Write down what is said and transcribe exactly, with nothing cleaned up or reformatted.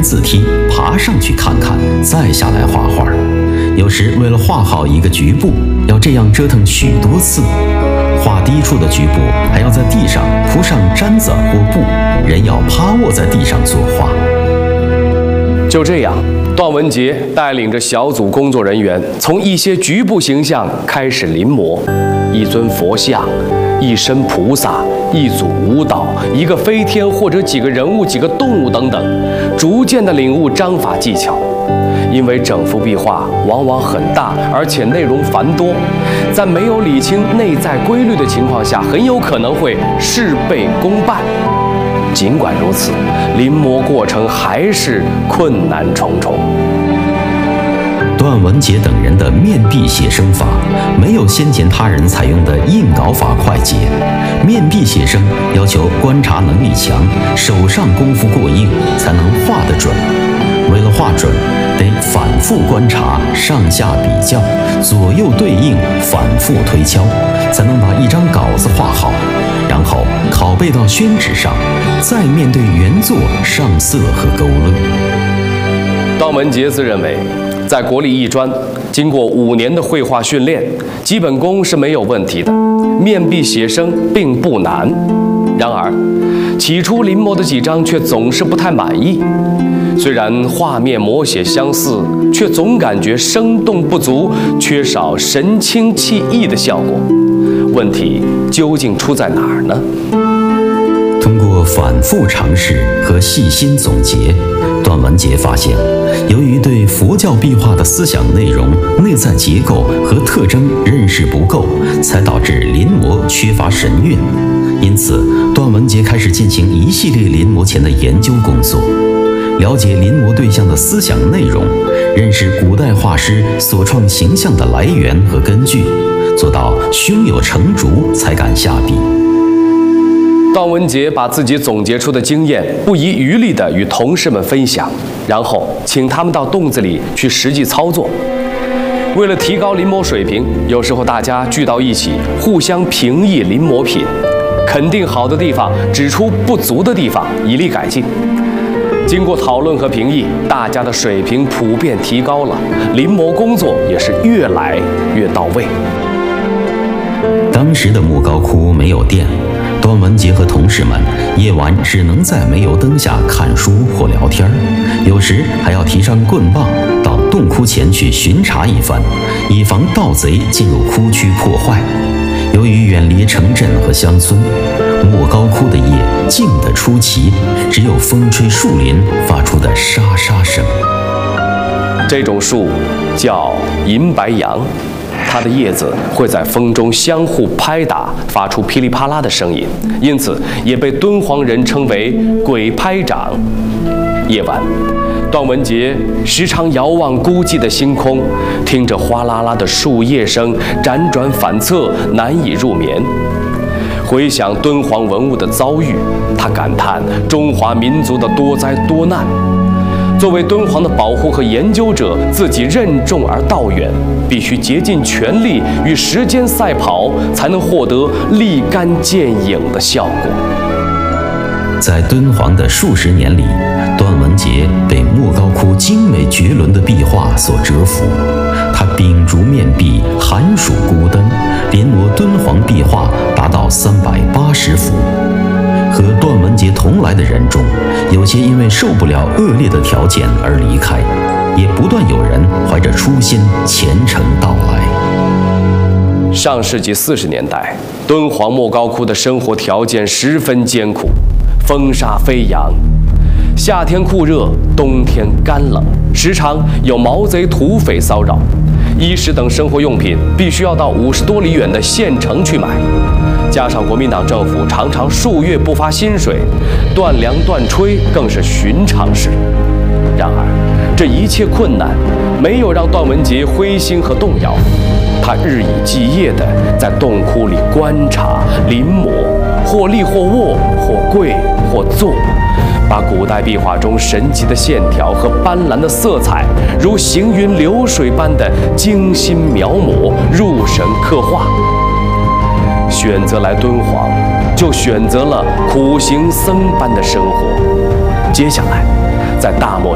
字梯爬上去看看，再下来画画。有时为了画好一个局部，要这样折腾许多次。画低处的局部还要在地上铺上毡子或布，人要趴卧在地上作画。 就这样，段文杰带领着小组工作人员，从一些局部形象开始临摹，一尊佛像，一身菩萨，一组舞蹈，一个飞天或者几个人物、几个动物等等，逐渐地领悟章法技巧。因为整幅壁画往往很大，而且内容繁多，在没有理清内在规律的情况下，很有可能会事倍功半。尽管如此，临摹过程还是困难重重。 段文杰等人的面壁写生法没有先前他人采用的硬稿法快捷，面壁写生要求观察能力强，手上功夫过硬，才能画得准。为了画准，得反复观察，上下比较，左右对应，反复推敲，才能把一张稿子画好，然后拷贝到宣纸上，再面对原作上色和勾勒。 段文杰自认为，在国立艺专经过五年的绘画训练，基本功是没有问题的，面壁写生并不难。然而，起初临摹的几张却总是不太满意。虽然画面摹写相似，却总感觉生动不足，缺少神清气逸的效果。问题究竟出在哪儿呢？ 通过反复尝试和细心总结，段文杰发现，由于对佛教壁画的思想内容、内在结构和特征认识不够，才导致临摹缺乏神韵。因此，段文杰开始进行一系列临摹前的研究工作，了解临摹对象的思想内容，认识古代画师所创形象的来源和根据，做到胸有成竹才敢下笔。 段文杰把自己总结出的经验不遗余力地与同事们分享，然后请他们到洞子里去实际操作。为了提高临摹水平，有时候大家聚到一起，互相评议临摹品，肯定好的地方，指出不足的地方，以利改进。经过讨论和评议，大家的水平普遍提高了，临摹工作也是越来越到位。 当时的莫高窟没有电，段文杰和同事们夜晚只能在煤油灯下看书或聊天，有时还要提上棍棒到洞窟前去巡查一番，以防盗贼进入窟区破坏。由于远离城镇和乡村，莫高窟的夜静得出奇，只有风吹树林发出的沙沙声。 这种树叫银白杨，它的叶子会在风中相互拍打，发出噼里啪啦的声音，因此也被敦煌人称为鬼拍掌。夜晚，段文杰时常遥望孤寂的星空，听着哗啦啦的树叶声，辗转反侧，难以入眠。回想敦煌文物的遭遇，他感叹中华民族的多灾多难。作为敦煌的保护和研究者，自己任重而道远，必须竭尽全力与时间赛跑，才能获得立竿见影的效果。 在敦煌的数十年里，段文杰被莫高窟精美绝伦的壁画所折服。他秉烛面壁，寒暑孤灯，临摹敦煌壁画达到三百八十幅。和段文杰同来的人中，有些因为受不了恶劣的条件而离开，也不断有人怀着初心虔诚到来。 上世纪四十年代，敦煌莫高窟的生活条件十分艰苦，风沙飞扬，夏天酷热，冬天干冷，时常有毛贼、土匪骚扰，衣食等生活用品必须要到五十多里远的县城去买。加上国民党政府常常数月不发薪水，断粮断炊更是寻常事。然而，这一切困难没有让段文杰灰心和动摇，他日以继夜地在洞窟里观察、临摹，或立或卧，或跪或坐，把古代壁画中神奇的线条和斑斓的色彩，如行云流水般的精心描摹、入神刻画。选择来敦煌，就选择了苦行僧般的生活。接下来，在大漠